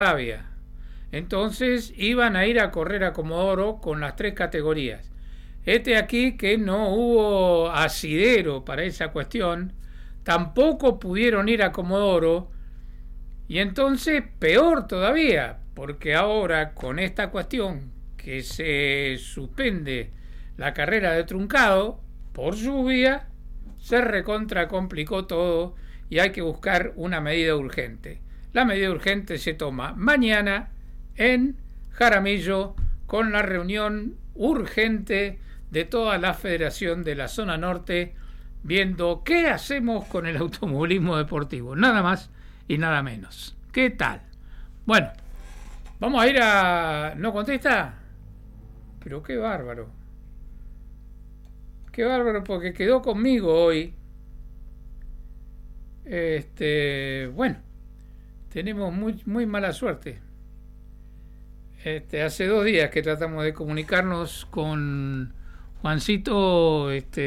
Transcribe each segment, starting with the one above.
Rivadavia. Entonces iban a ir a correr a Comodoro con las 3 categorías. Aquí que no hubo asidero para esa cuestión, tampoco pudieron ir a Comodoro, y entonces peor todavía, porque ahora con esta cuestión que se suspende la carrera de truncado por lluvia, se recontra complicó todo y hay que buscar una medida urgente. La medida urgente se toma mañana en Jaramillo con la reunión urgente de toda la Federación de la Zona Norte, viendo qué hacemos con el automovilismo deportivo, nada más y nada menos. ¿Qué tal? Bueno, vamos a ir a... ¿No contesta? Pero qué bárbaro. Qué bárbaro, porque quedó conmigo hoy. Bueno, tenemos muy mala suerte. Hace 2 días que tratamos de comunicarnos con Juancito,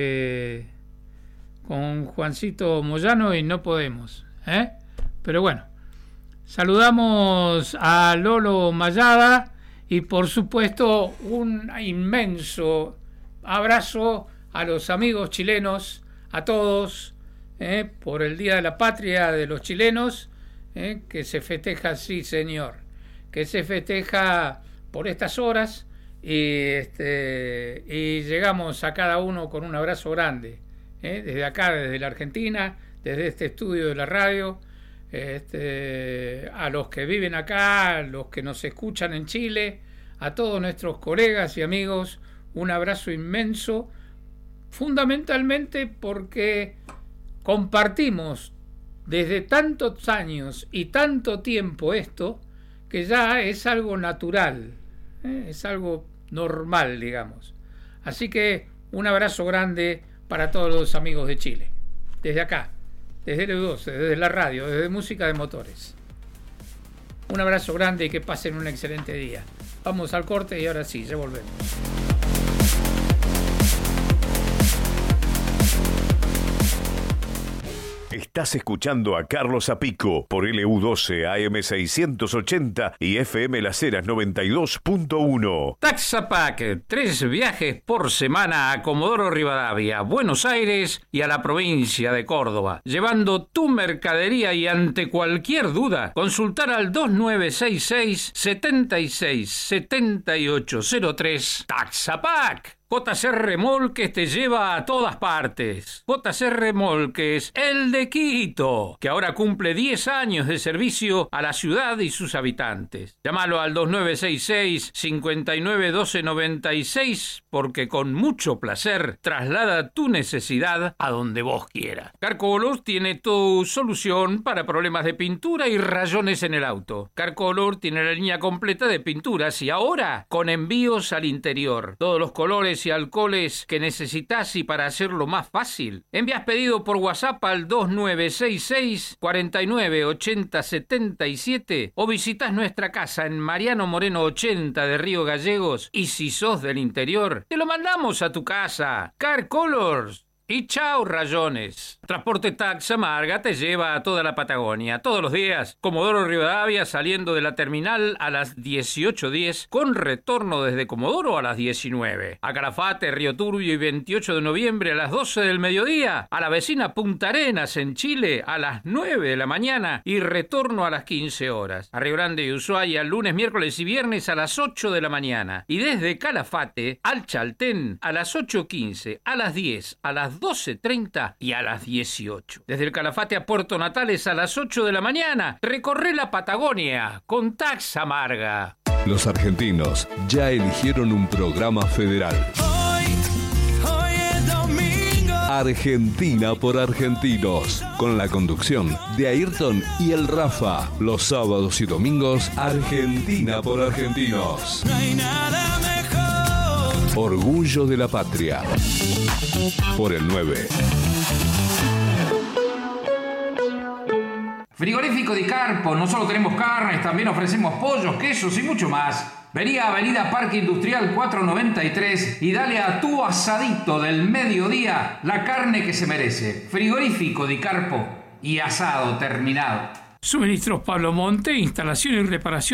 con Juancito Moyano y no podemos, pero bueno, saludamos a Lolo Mayada y por supuesto un inmenso abrazo a los amigos chilenos, a todos, por el Día de la Patria de los chilenos, que se festeja, sí señor, que se festeja por estas horas, y llegamos a cada uno con un abrazo grande, desde acá, desde la Argentina, desde este estudio de la radio, a los que viven acá, a los que nos escuchan en Chile, a todos nuestros colegas y amigos, un abrazo inmenso, fundamentalmente porque compartimos desde tantos años y tanto tiempo esto, que ya es algo natural, es algo normal, digamos. Así que un abrazo grande para todos los amigos de Chile, desde acá, desde el U12, desde la radio, desde Música de Motores. Un abrazo grande y que pasen un excelente día. Vamos al corte y ahora sí, ya volvemos. Estás escuchando a Carlos Zapico por LU12 AM680 y FM Las Heras 92.1. Taxapack, 3 viajes por semana a Comodoro Rivadavia, Buenos Aires y a la provincia de Córdoba, llevando tu mercadería, y ante cualquier duda, consultar al 2966 76 7803. Taxapack. JC Remolques te lleva a todas partes. JC Remolques, el de Quito, que ahora cumple 10 años de servicio a la ciudad y sus habitantes. Llámalo al 2966 591296, porque con mucho placer traslada tu necesidad a donde vos quieras. Carcolor tiene tu solución para problemas de pintura y rayones en el auto. Carcolor tiene la línea completa de pinturas y ahora con envíos al interior. Todos los colores y alcoholes que necesitas, y para hacerlo más fácil, envías pedido por WhatsApp al 2966 498077 o visitas nuestra casa en Mariano Moreno 80 de Río Gallegos, y si sos del interior, te lo mandamos a tu casa. Car Colors. Y chao rayones. Transporte Taxa Marga te lleva a toda la Patagonia, todos los días. Comodoro Rivadavia saliendo de la terminal a las 18:10, con retorno desde Comodoro a las 19. A Calafate, Río Turbio y 28 de noviembre a las 12 del mediodía. A la vecina Punta Arenas en Chile a las 9 de la mañana y retorno a las 15 horas. A Río Grande y Ushuaia lunes, miércoles y viernes a las 8 de la mañana. Y desde Calafate al Chaltén a las 8:15, a las 10, a las 12:30 y a las 18. Desde el Calafate a Puerto Natales a las 8 de la mañana. Recorre la Patagonia con Taxa Marga. Los argentinos ya eligieron un programa federal. Hoy es domingo. Argentina por argentinos. Con la conducción de Ayrton y el Rafa. Los sábados y domingos, Argentina por argentinos. No hay nada mejor. Orgullo de la patria. Por el 9. Frigorífico Di Carpo, no solo tenemos carnes, también ofrecemos pollos, quesos y mucho más. Vení a Avenida Parque Industrial 493 y dale a tu asadito del mediodía la carne que se merece. Frigorífico Di Carpo y asado terminado. Suministros Pablo Monte, instalación y reparación